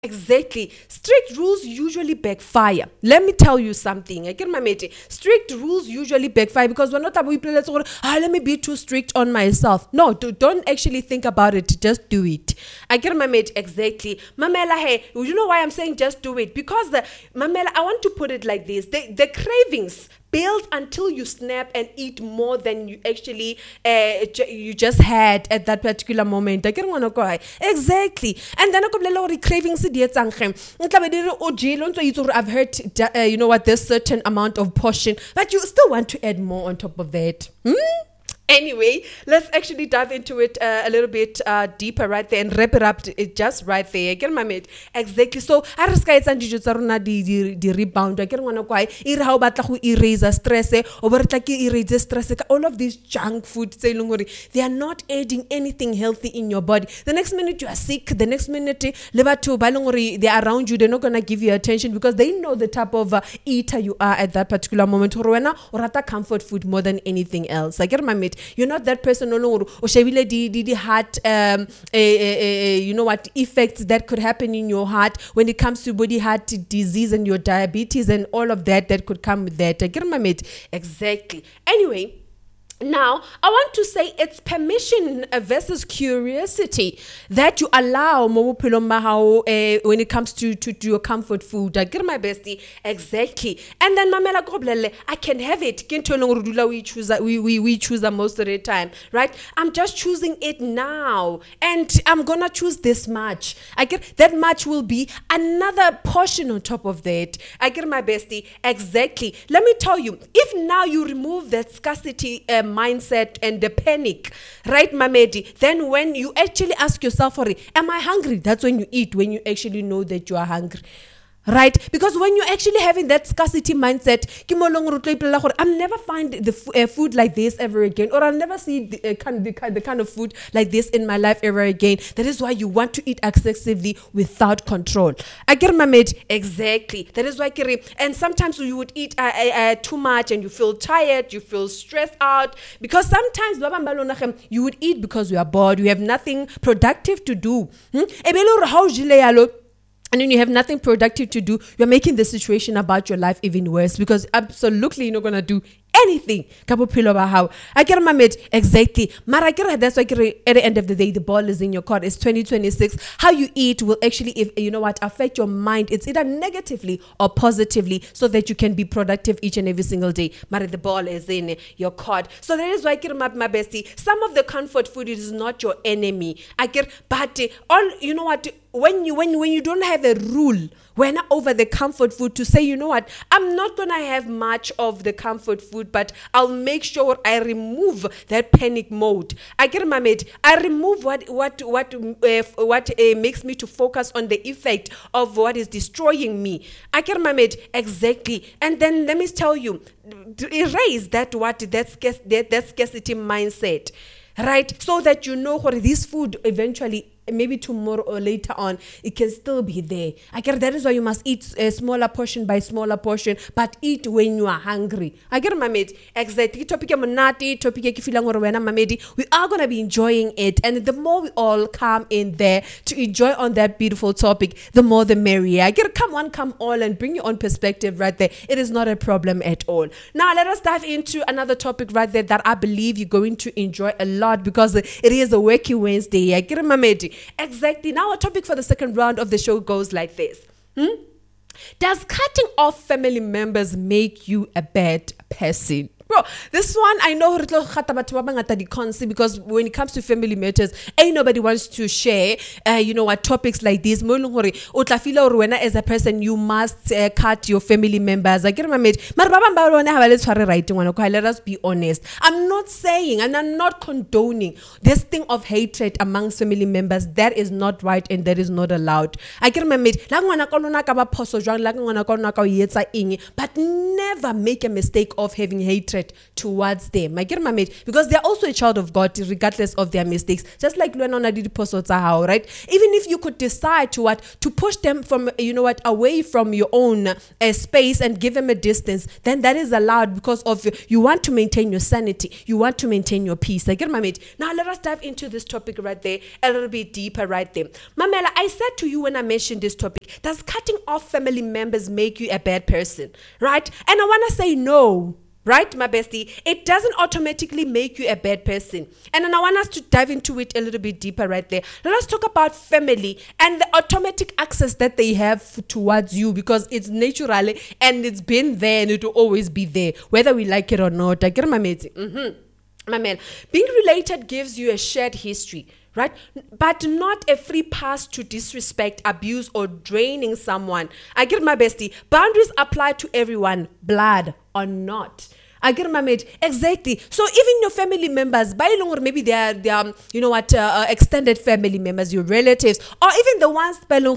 Exactly. Strict rules usually backfire. Let me tell you something. I get my mate. Strict rules usually backfire because we're not about people that sort of, let me be too strict on myself. No, don't actually think about it. Just do it. I get my mate. Exactly. Mamela, hey, you know why I'm saying just do it? Because Mamela, I want to put it like this. The cravings build until you snap and eat more than you actually you just had at that particular moment. I want to go exactly. And then I go cravings. I've heard you know what, there's certain amount of portion, but you still want to add more on top of that. Anyway, let's actually dive into it a little bit deeper right there and wrap it up just right there. Get my mate. Exactly. So, I risk it's and the rebound. I get one quite how batla erase stress or erase stress. All of these junk food, they are not adding anything healthy in your body. The next minute you are sick, the next minute they are around you, they're not gonna give you attention because they know the type of eater you are at that particular moment. Or rata comfort food more than anything else. I get my mate. You're not that person no or the heart you know what effects that could happen in your heart when it comes to body heart disease and your diabetes and all of that could come with that. I get my mate. Exactly. Anyway, now, I want to say it's permission versus curiosity that you allow when it comes to your comfort food. I get my bestie. Exactly. And then Mamela Goblele, I can have it. We choose most of the time, right? I'm just choosing it now. And I'm gonna choose this much. I get that much will be another portion on top of that. I get my bestie. Exactly. Let me tell you, if now you remove that scarcity mindset and the panic, right, Mamedi, then when you actually ask yourself, am I hungry? That's when you eat, when you actually know that you are hungry. Right? Because when you're actually having that scarcity mindset, I'll never find the food like this ever again, or I'll never see the kind of food like this in my life ever again. That is why you want to eat excessively without control. I get my mate. Exactly. That is why, and sometimes you would eat too much and you feel tired, you feel stressed out, because sometimes you would eat because you are bored, you have nothing productive to do. And then you have nothing productive to do, you're making the situation about your life even worse because absolutely you're not going to do anything. I get my mate. Exactly. That's why at the end of the day, the ball is in your court. It's 2026. How you eat will actually, if you know what, affect your mind. It's either negatively or positively so that you can be productive each and every single day. The ball is in your court. So that is why my bestie, some of the comfort food is not your enemy. But all, you know what, when you don't have a rule when over the comfort food to say, you know what, I'm not gonna have much of the comfort food, but I'll make sure I remove that panic mode. I get my mate. I remove what makes me to focus on the effect of what is destroying me. I get my mate. Exactly. And then let me tell you, erase that scarcity mindset. Right? So that you know what this food eventually, maybe tomorrow or later on, it can still be there. That is why you must eat a smaller portion by smaller portion, but eat when you are hungry. My mate. Exactly. We are going to be enjoying it. And the more we all come in there to enjoy on that beautiful topic, the more the merrier. Come on and bring your own perspective right there. It is not a problem at all. Now, let us dive into another topic right there that I believe you're going to enjoy a lot because it is a Wacky Wednesday. My mate. Exactly. Now, our topic for the second round of the show goes like this. Does cutting off family members make you a bad person? Bro, this one, I know because when it comes to family matters, ain't nobody wants to share, you know what, topics like this. As a person, you must cut your family members. I get my mate. Let us be honest. I'm not saying and I'm not condoning this thing of hatred amongst family members. That is not right and that is not allowed. I get my mate. But never make a mistake of having hatred hatred towards them. I get my mate, because they're also a child of God, regardless of their mistakes. Just like Luana did right? Even if you could decide to push them from, away from your own space and give them a distance, then that is allowed, because of you want to maintain your sanity, you want to maintain your peace. I get my mate. Now let us dive into this topic right there a little bit deeper right there. Mamela, I said to you when I mentioned this topic, does cutting off family members make you a bad person, right? And I want to say no. Right, my bestie? It doesn't automatically make you a bad person. And then I want us to dive into it a little bit deeper right there. Let us talk about family and the automatic access that they have towards you, because it's natural and it's been there and it will always be there, whether we like it or not. I get my mate. My man, being related gives you a shared history, right? But not a free pass to disrespect, abuse, or draining someone. I get my bestie. Boundaries apply to everyone, blood or not. I get my mate. Exactly. So even your family members, by long, or maybe they are extended family members, your relatives, or even the ones by long,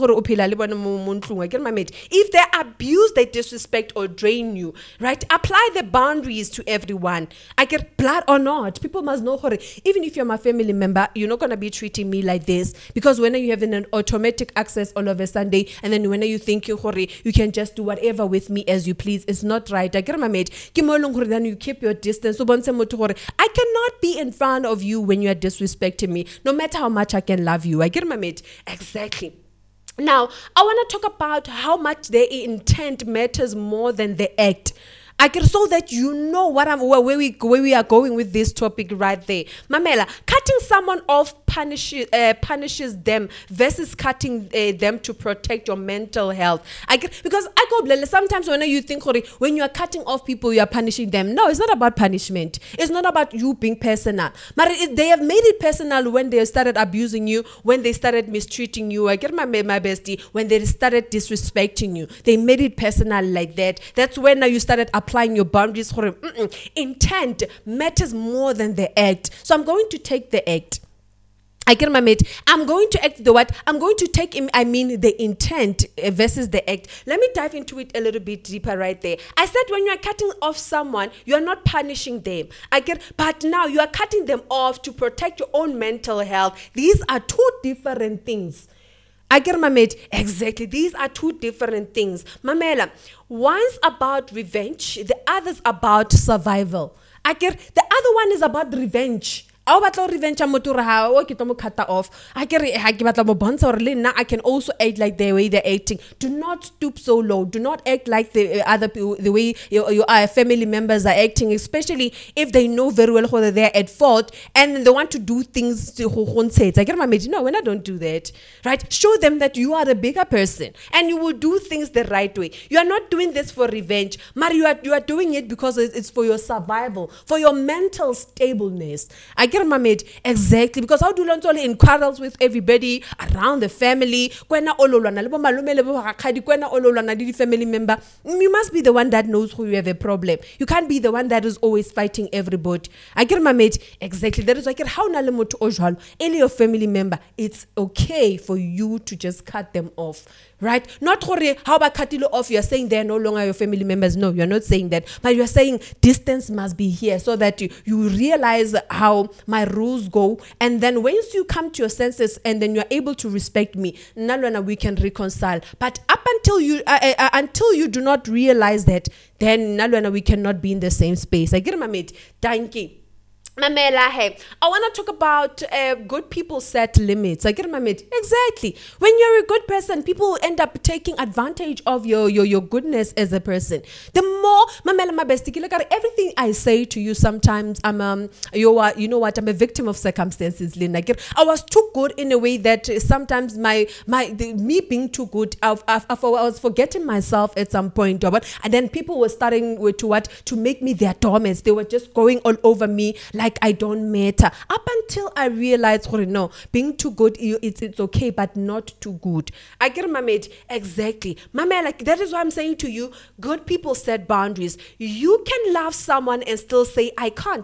I get my mate. If they abuse, they disrespect or drain you, right? Apply the boundaries to everyone. I get blood or not. People must know, even if you're my family member, you're not gonna be treating me like this, because when you have an automatic access all of a Sunday, and then when you think you can just do whatever with me as you please, it's not right. I get my mate. Then you keep your distance. I cannot be in front of you when you are disrespecting me, no matter how much I can love you. I get my mate. Exactly. Now, I want to talk about how much their intent matters more than the act. I can, so that you know where we are going with this topic right there. Mamela, cutting someone off punishes them versus cutting them to protect your mental health. Because sometimes when you think when you are cutting off people, you are punishing them. No, it's not about punishment. It's not about you being personal. But they have made it personal when they started abusing you, when they started mistreating you. I get my bestie, when they started disrespecting you. They made it personal like that. That's when now you started applying your boundaries. Intent matters more than the act. So I'm going to take the act. I get my mate. I'm going to act the what? I'm going to take the intent versus the act. Let me dive into it a little bit deeper right there. I said when you are cutting off someone, you are not punishing them. But now you are cutting them off to protect your own mental health. These are two different things. I get my mate. Exactly. These are two different things. Mamela, one's about revenge, the other's about survival. The other one is about revenge. I batla revenge cut off. I can also act like the way they're acting. Do not stoop so low. Do not act like the other people, the way your family members are acting, especially if they know very well whether they're at fault and they want to do things to I get my mate. No, when I don't do that, right? Show them that you are the bigger person and you will do things the right way. You are not doing this for revenge, but you are doing it because it's for your survival, for your mental stableness. I get my mate. Exactly, because how do you learn in quarrels with everybody around the family? Family member, you must be the one that knows who you have a problem. You can't be the one that is always fighting everybody. I get my mate. Exactly, that is like how any your family member. It's okay for you to just cut them off, right? Not how about cutting you off? You're saying they're no longer your family members. No, you're not saying that, but you're saying distance must be here so that you realize how my rules go, and then once you come to your senses and then you're able to respect me, we can reconcile. But up until you do not realize that, then we cannot be in the same space. I get my mate. Thank you. Mamela, hey, I want to talk about good people set limits. I get my mate. Exactly. When you're a good person, people end up taking advantage of your goodness as a person. The more, Mamela, my bestie, look at everything I say to you. Sometimes I'm I'm a victim of circumstances. Lynn. I was too good in a way that sometimes me being too good, I was forgetting myself at some point. And then people were starting to make me their doormats. They were just going all over me like I don't matter. Up until I realized, no, being too good, it's okay, but not too good. I get my mate. Exactly. Mama, that is why I'm saying to you, good people set boundaries. You can love someone and still say, I can't.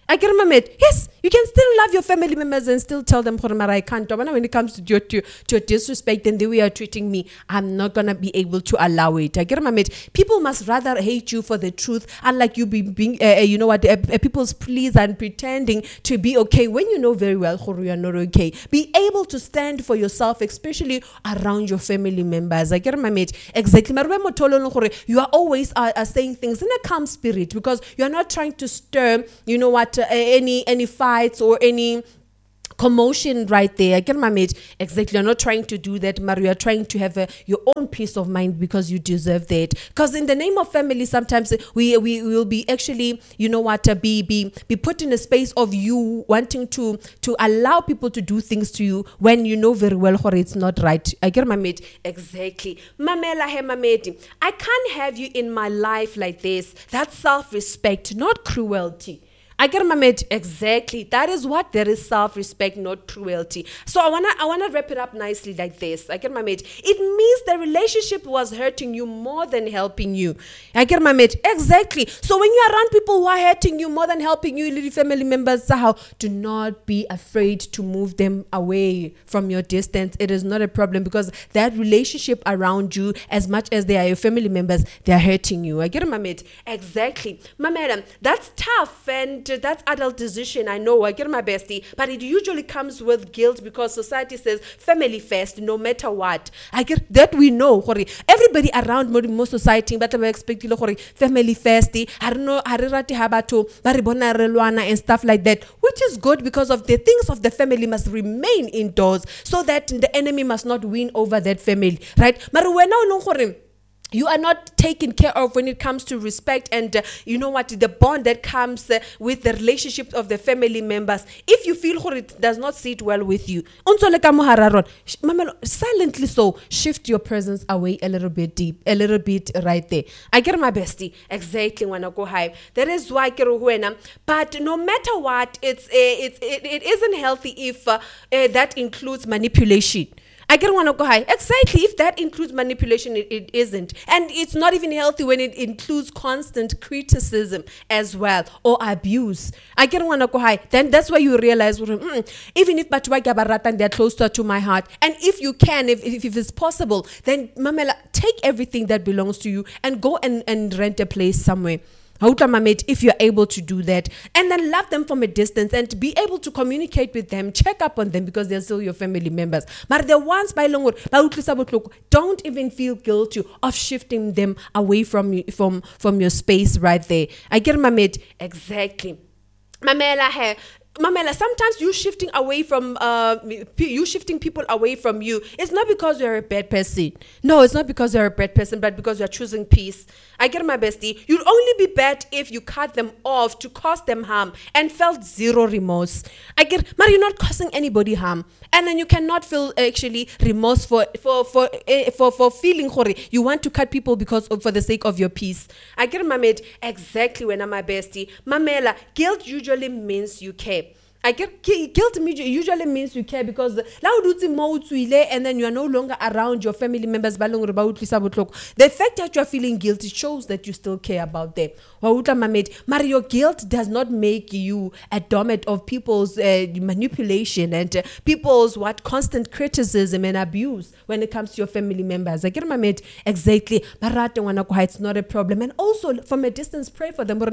I get my mate. Yes, you can still love your family members and still tell them, I can't. But when it comes to your disrespect and the way you're treating me, I'm not going to be able to allow it. I get my mate. People must rather hate you for the truth, unlike you being, people's pleaser and pretending to be okay when you know very well you are not okay. Be able to stand for yourself, especially around your family members. I get my mate. Exactly. You are always saying things in a calm spirit because you are not trying to stir, any fights or any commotion right there. I get my mate. Exactly. You're not trying to do that, Mario. You're trying to have your own peace of mind because you deserve that. Because in the name of family, sometimes we will be actually, be put in a space of you wanting to allow people to do things to you when you know very well it's not right. I get my mate. Exactly. Mamela he mameti. I can't have you in my life like this. That's self-respect, not cruelty. I get my mate. Exactly. That is what there is self-respect, not cruelty. So I wanna wrap it up nicely like this. I get my mate. It means the relationship was hurting you more than helping you. I get my mate. Exactly. So when you're around people who are hurting you more than helping you, little family members, do not be afraid to move them away from your distance. It is not a problem because that relationship around you, as much as they are your family members, they are hurting you. I get my mate. Exactly. My madam, that's tough and that's adult decision. I know. I get my bestie, but it usually comes with guilt because society says family first, no matter what. I get that. We know. Everybody around most society, but we expect family first. I don't know. And stuff like that, which is good because of the things of the family must remain indoors so that the enemy must not win over that family, right? You are not taken care of when it comes to respect and the bond that comes with the relationship of the family members. If you feel it does not sit well with you, silently so shift your presence away a little bit deep, a little bit right there. I get my bestie. Exactly. When I go high, that is why but no matter what, it isn't healthy if that includes manipulation. I get want to go high. Exactly. If that includes manipulation, it isn't. And it's not even healthy when it includes constant criticism as well or abuse. I get want to go high. Then that's why you realize, even if they're closer to my heart. And if you can, if it's possible, then Mamela, take everything that belongs to you and go and rent a place somewhere. If you're able to do that, and then love them from a distance and be able to communicate with them, check up on them because they're still your family members. But the ones don't even feel guilty of shifting them away from your space right there. I get my mate. Exactly. Mamela, sometimes you shifting people away from you. It's not because you're a bad person. No, it's not because you're a bad person, but because you're choosing peace. I get my bestie. You'll only be bad if you cut them off to cause them harm and felt zero remorse. You're not causing anybody harm, and then you cannot feel actually remorse for feeling you want to cut people for the sake of your peace. I get my mate. Exactly. When I'm my bestie, Mamela, guilt usually means you care. I get guilt usually means you care because and then you are no longer around your family members. The fact that you are feeling guilty shows that you still care about them. Your guilt does not make you a doormat of people's manipulation and people's constant criticism and abuse when it comes to your family members. I get my mate. Exactly. It's not a problem. And also from a distance, pray for them.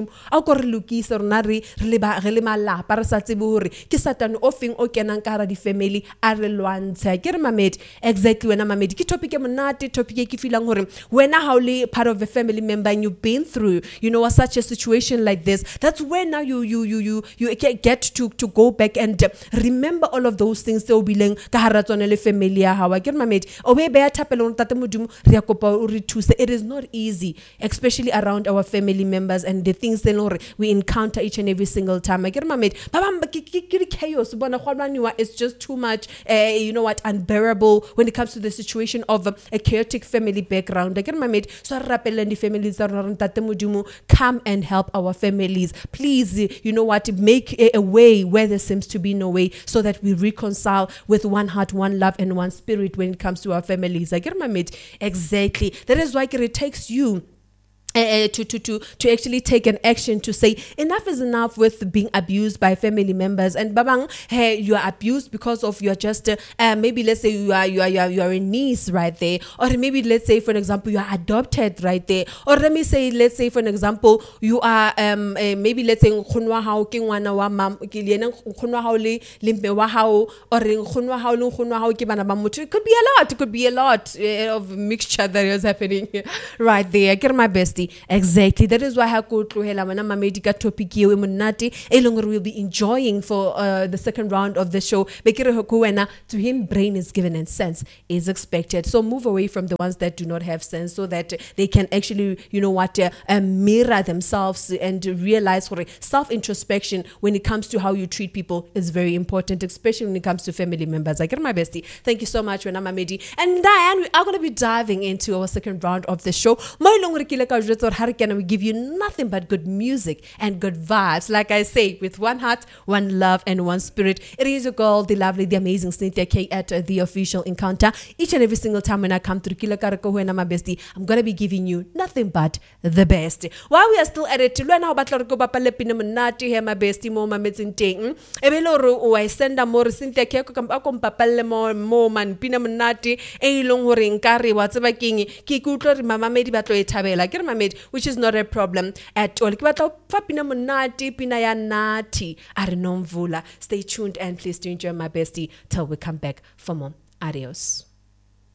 Ke Satan offing o kenang ka hara di family a re lwantsha. Ke re mamedi. Exactly. Wena mamedi ke topic e monate, topic e ke feelang hore wena ha o le part of a family member and you've been through such a situation like this, that's where now you get to go back and remember all of those things tse o bileng ka hara tsone le family ya hao. Ke re mamedi o be ya thapela o tate modimo re ya kopa o re thuse. It is not easy, especially around our family members and the things that we encounter each and every single time. I get mamedi chaos. It's just too much, unbearable when it comes to the situation of a chaotic family background. I get my mate. So the families come and help our families. Please, make a way where there seems to be no way, so that we reconcile with one heart, one love, and one spirit when it comes to our families. I get my mate. Exactly. That is why it takes you to actually take an action to say enough is enough with being abused by family members. And babang, hey, you are abused because of you're just maybe let's say you are a niece right there, or maybe let's say for an example you are adopted right there, or let's say for an example you are maybe let's say nkgonwa hao ke ngwana wa mam ke lena nkgonwa hao le lempe wa hao, or nkgonwa hao le nkgonwa hao ke bana ba motho. It could be a lot of mixture that is happening right there. Get my bestie. Exactly. That is why I go through hela mana mamedi ka topic ye monate e leng gore we'll be enjoying for the second round of the show. Bekere ho kuwena, to him brain is given and sense is expected. So move away from the ones that do not have sense, so that they can actually, you know what, mirror themselves and realize for self-introspection when it comes to how you treat people is very important, especially when it comes to family members. I get my bestie. Thank you so much, Wena Mamedi. And Diane, we are going to be diving into our second round of the show. We give you nothing but good music and good vibes. Like I say, with one heart, one love, and one spirit. It is your girl, the lovely, the amazing Cynthia K at The Official Encounter. Each and every single time when I come to Kila Karako Wena my bestie, I'm gonna be giving you nothing but the best. While we are still at it, Luana Batlorko Bapalepina Munati here my bestie Moma Metzinteng. Ebeloro I send a more Cynthia K Papale more man Pina Munati, A long ring carry whatever king, Kikuto, Mama Medi Batlo Tabela, get my maid, which is not a problem at all. Papina Munati, Pinaya Nati, Arenon Vula. Stay tuned and please do enjoy my bestie till we come back for more. Adios.